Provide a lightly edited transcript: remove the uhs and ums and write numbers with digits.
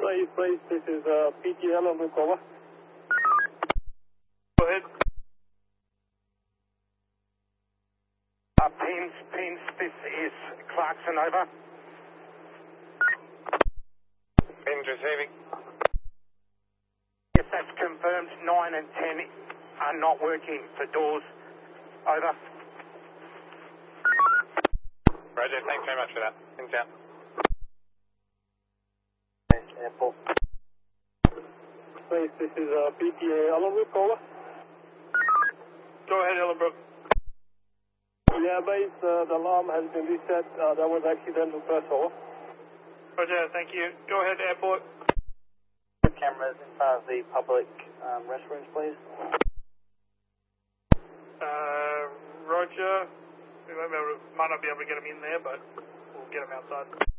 Place, this is PTL on Rukova. Go ahead. Pins, this is Clarkson, over. Pins receiving. If that's confirmed, 9 and 10 are not working for doors, over. Roger, thanks very much for that. Pins out. Airport. Place, this is PTA Ellenbrook, over. Go ahead, Ellenbrook. Yeah, base, the alarm has been reset. That was accidental press, over. Roger, thank you. Go ahead, airport. Cameras in front of the public restrooms, please. Roger. We might not be able to get them in there, but we'll get them outside.